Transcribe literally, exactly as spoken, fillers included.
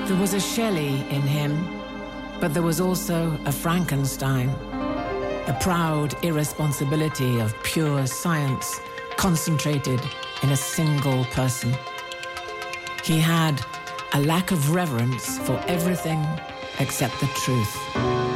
There was a Shelley in him, but there was also a Frankenstein, the proud irresponsibility of pure science concentrated in a single person. He had a lack of reverence for everything except the truth.